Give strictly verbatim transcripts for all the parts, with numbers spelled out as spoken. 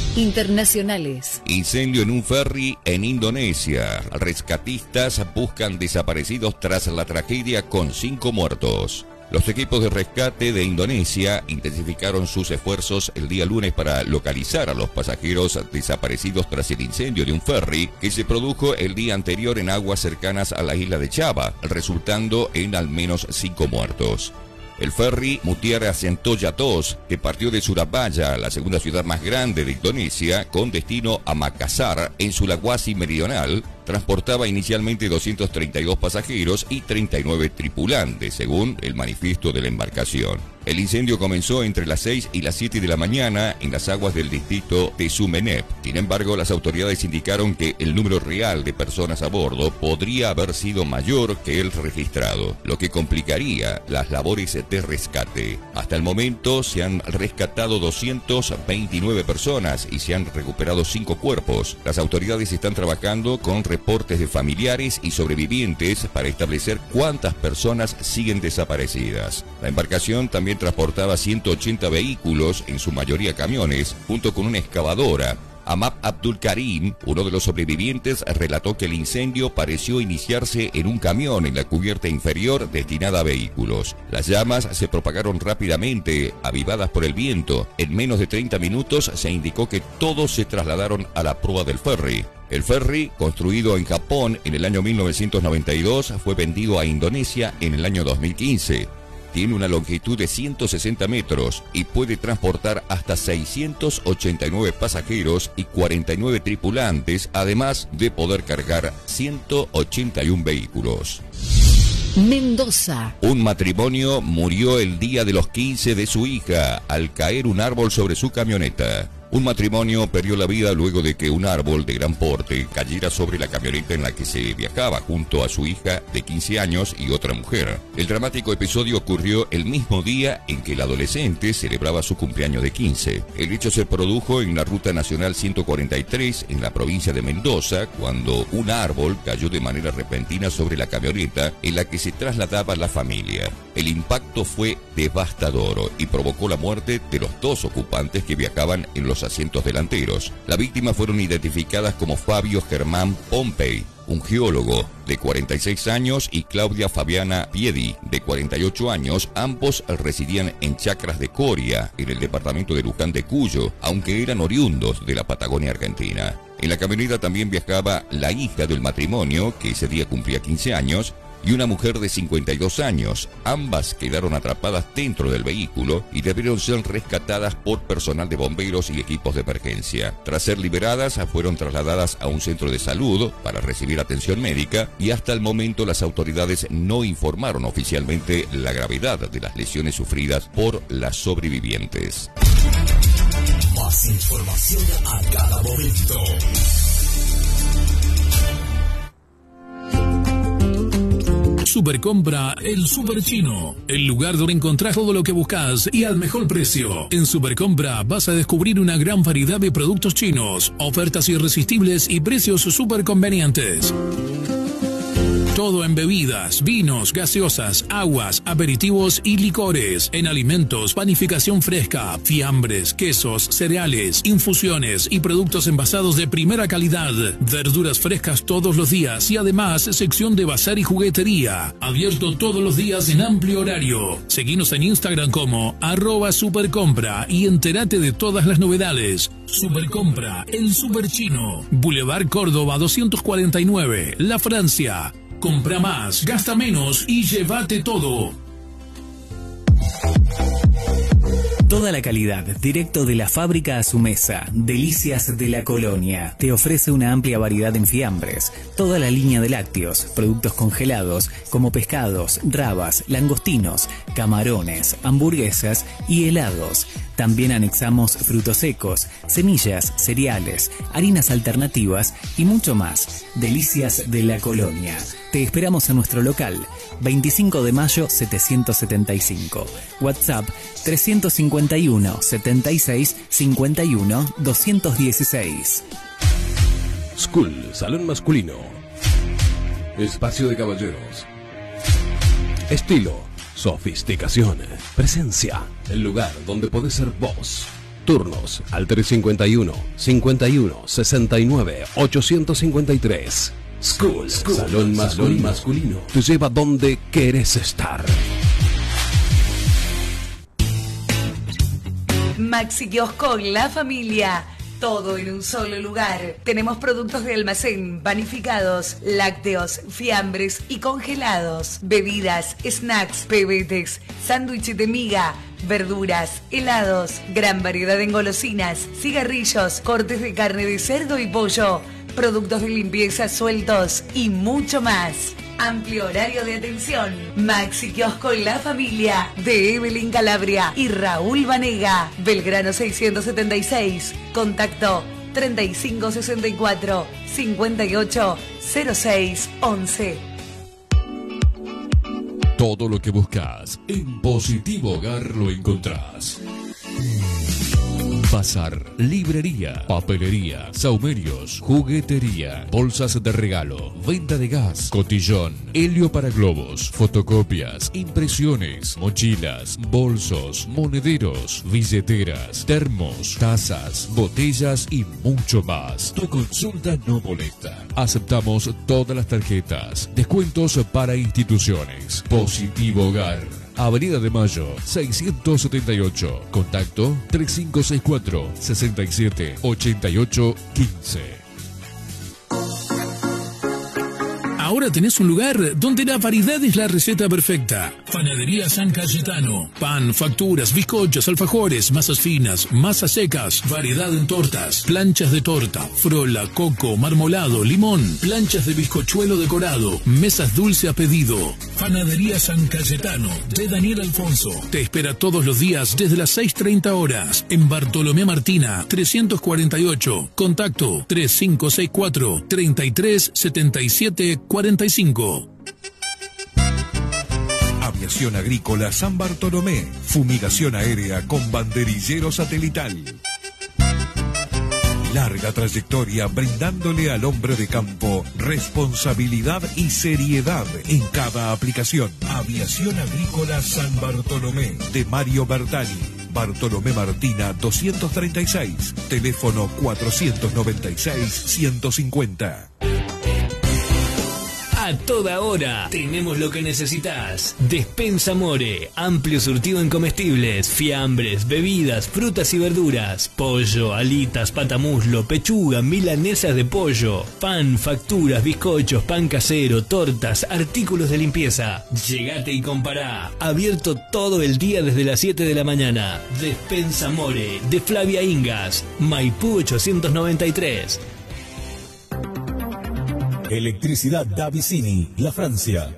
Internacionales. Incendio en un ferry en Indonesia. Rescatistas buscan desaparecidos tras la tragedia con cinco muertos. Los equipos de rescate de Indonesia intensificaron sus esfuerzos el día lunes para localizar a los pasajeros desaparecidos tras el incendio de un ferry que se produjo el día anterior en aguas cercanas a la isla de Java, resultando en al menos cinco muertos. El ferry Mutiara Sentosa dos, que partió de Surabaya, la segunda ciudad más grande de Indonesia, con destino a Makassar, en Sulawesi meridional, transportaba inicialmente doscientos treinta y dos pasajeros y treinta y nueve tripulantes, según el manifiesto de la embarcación. El incendio comenzó entre las seis y las siete de la mañana en las aguas del distrito de Sumeneb. Sin embargo, las autoridades indicaron que el número real de personas a bordo podría haber sido mayor que el registrado, lo que complicaría las labores de rescate. Hasta el momento se han rescatado doscientas veintinueve personas y se han recuperado cinco cuerpos. Las autoridades están trabajando con reportes de familiares y sobrevivientes para establecer cuántas personas siguen desaparecidas. La embarcación también transportaba ciento ochenta vehículos, en su mayoría camiones, junto con una excavadora. Amab Abdul Karim, uno de los sobrevivientes, relató que el incendio pareció iniciarse en un camión en la cubierta inferior destinada a vehículos. Las llamas se propagaron rápidamente, avivadas por el viento. En menos de treinta minutos se indicó que todos se trasladaron a la proa del ferry. El ferry, construido en Japón en el año mil novecientos noventa y dos, fue vendido a Indonesia en el año dos mil quince. Tiene una longitud de ciento sesenta metros y puede transportar hasta seiscientos ochenta y nueve pasajeros y cuarenta y nueve tripulantes, además de poder cargar ciento ochenta y uno vehículos. Mendoza. Un matrimonio murió el día de los quince de su hija al caer un árbol sobre su camioneta. Un matrimonio perdió la vida luego de que un árbol de gran porte cayera sobre la camioneta en la que se viajaba junto a su hija de quince años y otra mujer. El dramático episodio ocurrió el mismo día en que el adolescente celebraba su cumpleaños de quince. El hecho se produjo en la Ruta Nacional ciento cuarenta y tres en la provincia de Mendoza, cuando un árbol cayó de manera repentina sobre la camioneta en la que se trasladaba la familia. El impacto fue devastador y provocó la muerte de los dos ocupantes que viajaban en los asientos delanteros. Las víctimas fueron identificadas como Fabio Germán Pompey, un geólogo de cuarenta y seis años, y Claudia Fabiana Piedi, de cuarenta y ocho años. Ambos residían en Chacras de Coria, en el departamento de Luján de Cuyo, aunque eran oriundos de la Patagonia Argentina. En la camioneta también viajaba la hija del matrimonio, que ese día cumplía quince años, y una mujer de cincuenta y dos años. Ambas quedaron atrapadas dentro del vehículo y debieron ser rescatadas por personal de bomberos y equipos de emergencia. Tras ser liberadas, fueron trasladadas a un centro de salud para recibir atención médica, y hasta el momento las autoridades no informaron oficialmente la gravedad de las lesiones sufridas por las sobrevivientes. Más información a cada momento. Supercompra El Super Chino, el lugar donde encontrás todo lo que buscas y al mejor precio. En Supercompra vas a descubrir una gran variedad de productos chinos, ofertas irresistibles y precios súper convenientes. Todo en bebidas, vinos, gaseosas, aguas, aperitivos y licores. En alimentos, panificación fresca, fiambres, quesos, cereales, infusiones y productos envasados de primera calidad. Verduras frescas todos los días y además sección de bazar y juguetería. Abierto todos los días en amplio horario. Seguinos en Instagram como arroba supercompra y entérate de todas las novedades. Supercompra, el Super Chino. Boulevard Córdoba doscientos cuarenta y nueve, La Francia. Compra más, gasta menos y llévate todo. Toda la calidad, directo de la fábrica a su mesa. Delicias de la Colonia. Te ofrece una amplia variedad en fiambres, toda la línea de lácteos, productos congelados como pescados, rabas, langostinos, camarones, hamburguesas y helados. También anexamos frutos secos, semillas, cereales, harinas alternativas y mucho más. Delicias de la Colonia. Te esperamos en nuestro local, veinticinco de mayo setecientos setenta y cinco. WhatsApp trescientos cincuenta y uno, setenta y seis, cincuenta y uno, doscientos dieciséis. School, salón masculino. Espacio de caballeros. Estilo, sofisticación, presencia. El lugar donde podés ser vos. Turnos al tres cincuenta y uno, cincuenta y uno, sesenta y nueve, ochocientos cincuenta y tres. School, School Salón masculino. masculino. Te lleva donde querés estar. Maxi Kiosco, la familia. Todo en un solo lugar. Tenemos productos de almacén, panificados, lácteos, fiambres y congelados. Bebidas, snacks, pebetes, sándwiches de miga, verduras, helados, gran variedad de engolosinas, cigarrillos, cortes de carne de cerdo y pollo, productos de limpieza sueltos y mucho más. Amplio horario de atención. Maxi Kiosco en la familia de Evelyn Calabria y Raúl Vanega. Belgrano seiscientos setenta y seis. Contacto treinta y cinco sesenta y cuatro, cincuenta y ocho, cero seis once. Todo lo que buscas en Positivo Hogar lo encontrás. Bazar, librería, papelería, saumerios, juguetería, bolsas de regalo, venta de gas, cotillón, helio para globos, fotocopias, impresiones, mochilas, bolsos, monederos, billeteras, termos, tazas, botellas y mucho más. Tu consulta no molesta. Aceptamos todas las tarjetas. Descuentos para instituciones. Positivo Hogar. Avenida de Mayo, seiscientos setenta y ocho. Contacto tres cinco seis cuatro, sesenta y siete, ochenta y ocho, quince. Ahora tenés un lugar donde la variedad es la receta perfecta. Panadería San Cayetano. Pan, facturas, bizcochos, alfajores, masas finas, masas secas, variedad en tortas, planchas de torta, frola, coco, marmolado, limón, planchas de bizcochuelo decorado, mesas dulce a pedido. Panadería San Cayetano de Daniel Alfonso. Te espera todos los días desde las seis treinta horas en Bartolomé Martina, trescientos cuarenta y ocho. Contacto tres cinco seis cuatro, treinta y tres, setenta y siete, cuarenta y cinco. Aviación Agrícola San Bartolomé. Fumigación aérea con banderillero satelital. Larga trayectoria brindándole al hombre de campo responsabilidad y seriedad en cada aplicación. Aviación Agrícola San Bartolomé de Mario Bertani. Bartolomé Martina doscientos treinta y seis. Teléfono cuatrocientos noventa y seis, ciento cincuenta. A toda hora tenemos lo que necesitas. Despensa More, amplio surtido en comestibles, fiambres, bebidas, frutas y verduras, pollo, alitas, patamuslo, pechuga, milanesas de pollo, pan, facturas, bizcochos, pan casero, tortas, artículos de limpieza. Llegate y compará. Abierto todo el día desde las siete de la mañana. Despensa More, de Flavia Ingas, Maipú ochocientos noventa y tres. Electricidad Davicini, La Francia.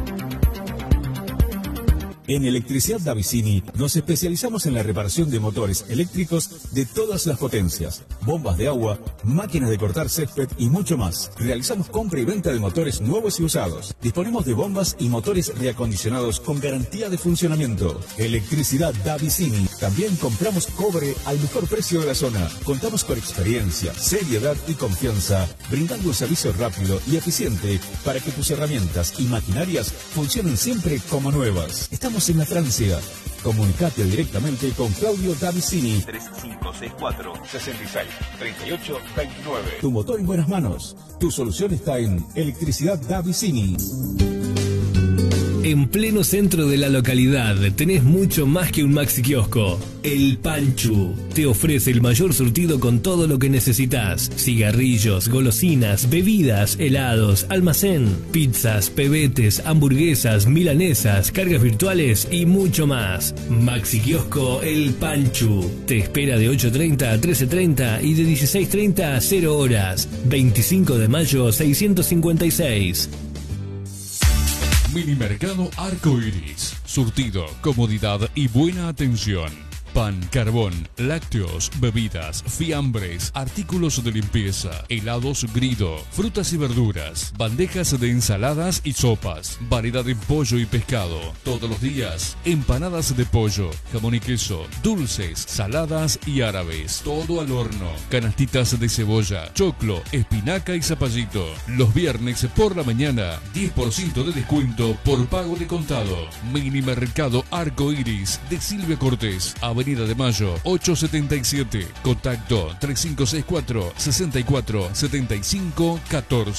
En Electricidad Davicini nos especializamos en la reparación de motores eléctricos de todas las potencias, bombas de agua, máquinas de cortar césped y mucho más. Realizamos compra y venta de motores nuevos y usados. Disponemos de bombas y motores reacondicionados con garantía de funcionamiento. Electricidad Davicini. También compramos cobre al mejor precio de la zona. Contamos con experiencia, seriedad y confianza, brindando un servicio rápido y eficiente para que tus herramientas y maquinarias funcionen siempre como nuevas. Estamos en la Francia. Comunicate directamente con Claudio Davicini. tres cinco seis cuatro, sesenta y seis, treinta y ocho, veintinueve. Tu motor en buenas manos. Tu solución está en Electricidad Davicini. En pleno centro de la localidad tenés mucho más que un maxi kiosco. El Panchu te ofrece el mayor surtido con todo lo que necesitas: cigarrillos, golosinas, bebidas, helados, almacén, pizzas, pebetes, hamburguesas, milanesas, cargas virtuales y mucho más. Maxi Kiosco El Panchu te espera de ocho treinta a trece treinta y de dieciséis treinta a cero horas. veinticinco de mayo seiscientos cincuenta y seis. Mini Mercado Arco Iris. Surtido, comodidad y buena atención. Pan, carbón, lácteos, bebidas, fiambres, artículos de limpieza, helados Grido, frutas y verduras, bandejas de ensaladas y sopas, variedad de pollo y pescado. Todos los días, empanadas de pollo, jamón y queso, dulces, saladas y árabes. Todo al horno. Canastitas de cebolla, choclo, espinaca y zapallito. Los viernes por la mañana, diez por ciento de descuento por pago de contado. Mini Mercado Arco Iris de Silvia Cortés. Avenida de Mayo, ochocientos setenta y siete. Contacto tres cinco seis cuatro, seis cuatro siete cinco uno cuatro.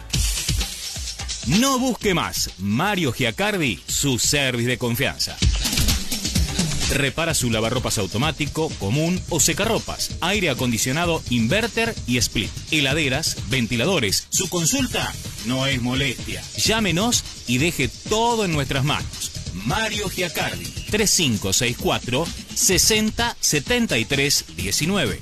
No busque más. Mario Giacardi, su service de confianza. Repara su lavarropas automático, común o secarropas, aire acondicionado, inverter y split, heladeras, ventiladores. Su consulta no es molestia. Llámenos y deje todo en nuestras manos. Mario Giacardi, tres cinco seis cuatro, sesenta setenta y tres diecinueve.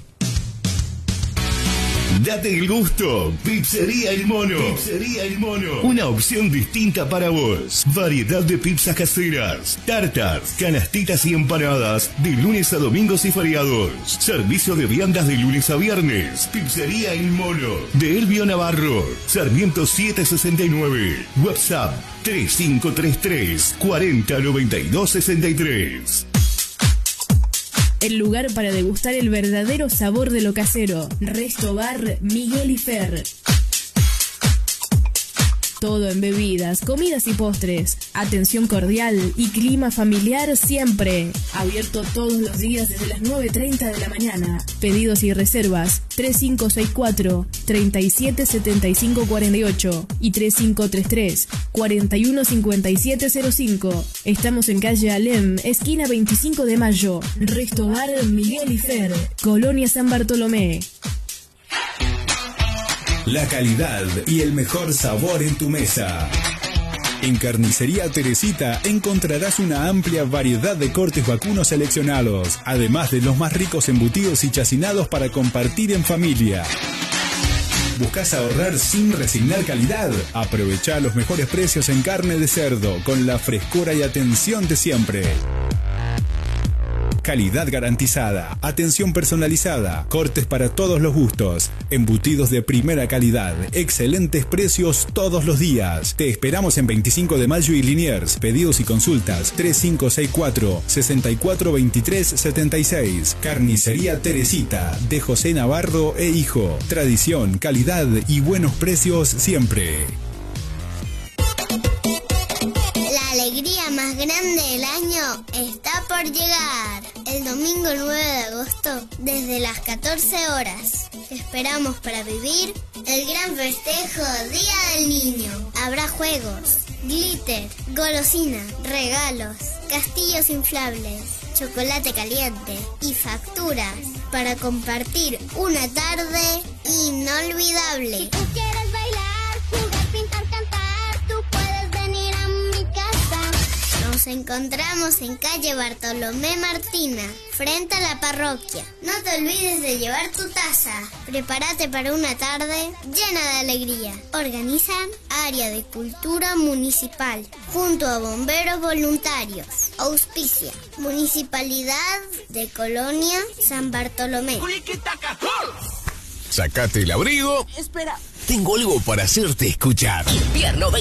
Date el gusto. Pizzería El Mono. Pizzería El Mono. Una opción distinta para vos. Variedad de pizzas caseras, tartas, canastitas y empanadas de lunes a domingos y feriados. Servicio de viandas de lunes a viernes. Pizzería El Mono. De Elvio Navarro. Sarmiento setecientos sesenta y nueve. WhatsApp tres cinco tres tres, cuarenta noventa y dos sesenta y tres. El lugar para degustar el verdadero sabor de lo casero. Resto Bar Miguel y Fer. Todo en bebidas, comidas y postres. Atención cordial y clima familiar siempre. Abierto todos los días desde las nueve y treinta de la mañana. Pedidos y reservas tres cinco seis cuatro, treinta y siete setenta y cinco cuarenta y ocho y tres cinco tres tres, cuarenta y uno cincuenta y siete cero cinco. Estamos en calle Alem, esquina veinticinco de mayo. Resto Bar Miguel y Fer, Colonia San Bartolomé. La calidad y el mejor sabor en tu mesa. En Carnicería Teresita encontrarás una amplia variedad de cortes vacunos seleccionados, además de los más ricos embutidos y chacinados para compartir en familia. ¿Buscas ahorrar sin resignar calidad? Aprovecha los mejores precios en carne de cerdo con la frescura y atención de siempre. Calidad garantizada, atención personalizada, cortes para todos los gustos, embutidos de primera calidad, excelentes precios todos los días. Te esperamos en veinticinco de mayo y Liniers. Pedidos y consultas tres cinco seis cuatro, seis cuatro dos tres siete seis. Carnicería Teresita, de José Navarro e Hijo. Tradición, calidad y buenos precios siempre. La alegría más grande del año está por llegar. El domingo nueve de agosto, desde las catorce horas. Te esperamos para vivir el gran festejo Día del Niño. Habrá juegos, glitter, golosina, regalos, castillos inflables, chocolate caliente y facturas para compartir una tarde inolvidable. Si tú quieres bailar, jugar, pintar, cantar, tú puedes venir a mi casa. Nos encontramos en calle Bartolomé Martina, frente a la parroquia. No te olvides de llevar tu taza. Prepárate para una tarde llena de alegría. Organizan Área de Cultura Municipal, junto a bomberos voluntarios. Auspicia Municipalidad de Colonia San Bartolomé. Sacate el abrigo. Espera. Tengo algo para hacerte escuchar. Invierno